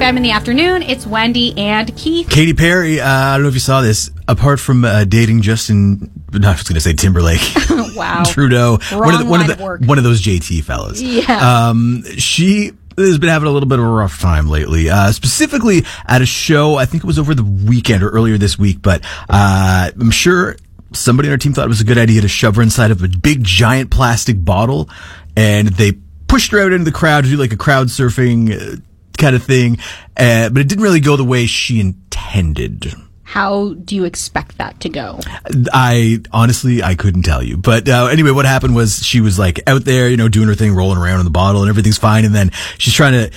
a.m. in the afternoon. It's Wendy and Keith. Katy Perry, I don't know if you saw this, apart from dating Justin, I was going to say Timberlake. Wow. Trudeau. One of those JT fellas. Yeah. She has been having a little bit of a rough time lately, specifically at a show. I think it was over the weekend or earlier this week, but I'm sure somebody on our team thought it was a good idea to shove her inside of a big giant plastic bottle, and they pushed her out into the crowd to do like a crowd surfing kind of thing, but it didn't really go the way she intended. How do you expect that to go? I couldn't tell you. But anyway, what happened was she was like out there, doing her thing, rolling around in the bottle, and everything's fine. And then she's trying to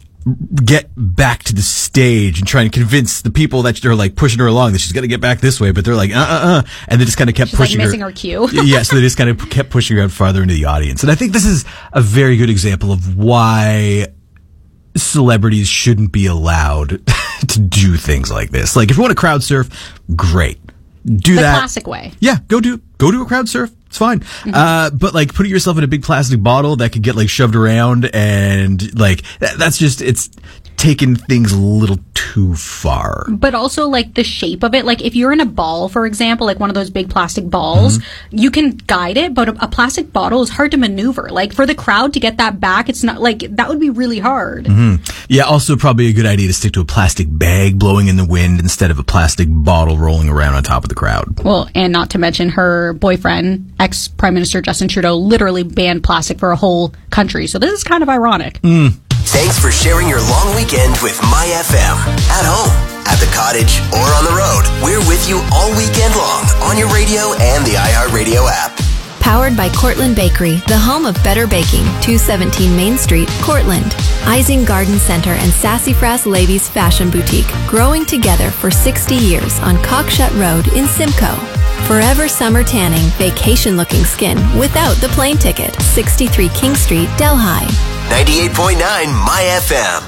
get back to the stage and trying to convince the people that are like pushing her along that she's got to get back this way. But they're like, and they just kind of kept pushing her. She's like missing her cue. Yeah, so they just kind of kept pushing her out farther into the audience. And I think this is a very good example of why celebrities shouldn't be allowed to do things like this. Like, if you want to crowd surf, great. Do that. The classic way. Yeah, go do a crowd surf. It's fine. Mm-hmm. But like putting yourself in a big plastic bottle that could get like shoved around and like that's just, it's taken things a little too far. But also like the shape of it, like if you're in a ball, for example, like one of those big plastic balls, you can guide it, but a plastic bottle is hard to maneuver. Like for the crowd to get that back, it's not like, that would be really hard. Yeah, also probably a good idea to stick to a plastic bag blowing in the wind instead of a plastic bottle rolling around on top of the crowd. Well, and not to mention her boyfriend, ex-Prime Minister Justin Trudeau, literally banned plastic for a whole country. So this is kind of ironic. Thanks for sharing your long weekend with My FM. At home, at the cottage, or on the road, we're with you all weekend long on your radio and the iHeartRadio app. Powered by Cortland Bakery, the home of better baking, 217 Main Street, Cortland. Ising Garden Center and Sassafras Ladies Fashion Boutique, growing together for 60 years on Cockshut Road in Simcoe. Forever Summer Tanning, vacation-looking skin without the plane ticket, 63 King Street, Delhi. 98.9 My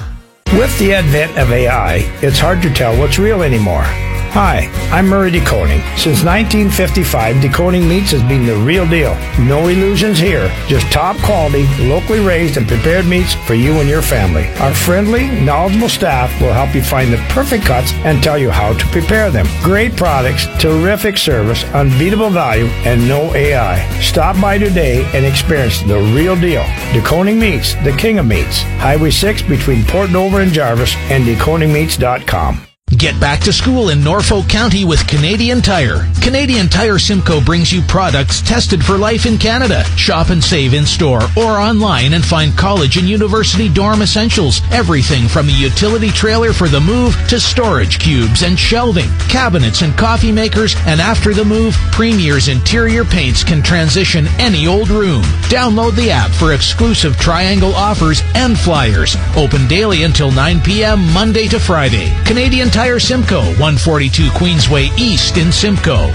FM. With the advent of AI, it's hard to tell what's real anymore. Hi, I'm Murray Decoding. Since 1955, Decoding Meats has been the real deal. No illusions here, just top quality, locally raised and prepared meats for you and your family. Our friendly, knowledgeable staff will help you find the perfect cuts and tell you how to prepare them. Great products, terrific service, unbeatable value, and no AI. Stop by today and experience the real deal. Decoding Meats, the king of meats. Highway 6 between Port Dover and Jarvis, and decodingmeats.com. Get back to school in Norfolk County with Canadian Tire. Canadian Tire Simcoe brings you products tested for life in Canada. Shop and save in store or online and find college and university dorm essentials. Everything from a utility trailer for the move to storage cubes and shelving, cabinets and coffee makers, and after the move, Premier's interior paints can transition any old room. Download the app for exclusive Triangle offers and flyers. Open daily until 9 p.m. Monday to Friday. Canadian Tire Simcoe, 142 Queensway East in Simcoe.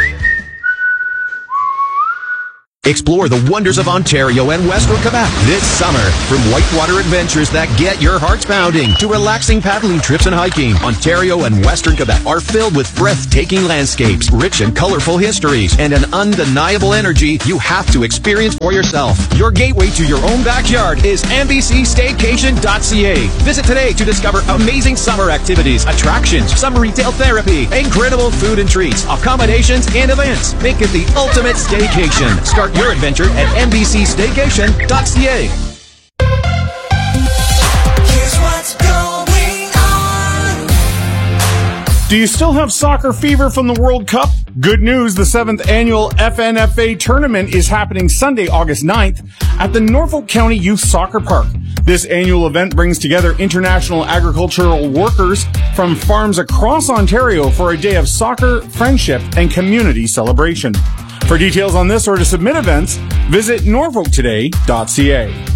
Explore the wonders of Ontario and Western Quebec this summer. From whitewater adventures that get your hearts pounding to relaxing paddling trips and hiking, Ontario and Western Quebec are filled with breathtaking landscapes, rich and colorful histories, and an undeniable energy you have to experience for yourself. Your gateway to your own backyard is mbcstaycation.ca. Visit today to discover amazing summer activities, attractions, summer retail therapy, incredible food and treats, accommodations, and events. Make it the ultimate staycation. Start your adventure at mbcstaycation.ca. Here's what's going on. Do you still have soccer fever from the World Cup? Good news, the 7th annual FNFA tournament is happening Sunday, August 9th at the Norfolk County Youth Soccer Park. This annual event brings together international agricultural workers from farms across Ontario for a day of soccer, friendship, and community celebration. For details on this or to submit events, visit norfolktoday.ca.